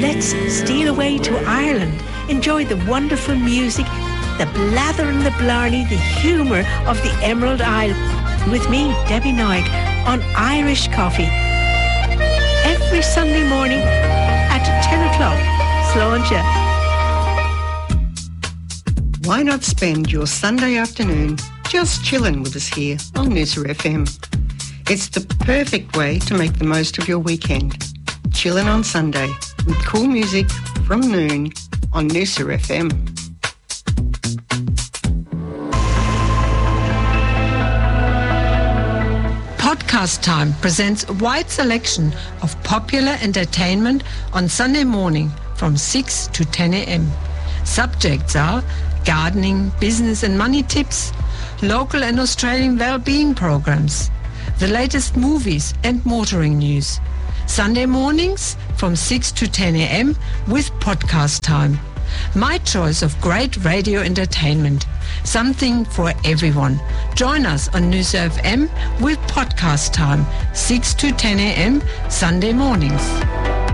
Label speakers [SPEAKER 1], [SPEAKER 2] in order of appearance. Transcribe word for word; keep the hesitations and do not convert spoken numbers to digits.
[SPEAKER 1] Let's steal away to Ireland. Enjoy the wonderful music, the blather and the blarney, the humour of the Emerald Isle. With me, Debbie Noig, on Irish Coffee. Every Sunday morning at ten o'clock. Sláinte.
[SPEAKER 2] Why not spend your Sunday afternoon just chilling with us here on Noosa F M? It's the perfect way to make the most of your weekend. Chilling on Sunday with cool music from noon on Noosa F M.
[SPEAKER 3] Podcast Time presents a wide selection of popular entertainment on Sunday morning from six to ten a.m. Subjects are gardening, business and money tips, local and Australian well-being programs, the latest movies and motoring news. Sunday mornings from six to ten a.m. with Podcast Time. My choice of great radio entertainment. Something for everyone. Join us on Noosa F M with Podcast Time, six to ten a.m. Sunday mornings.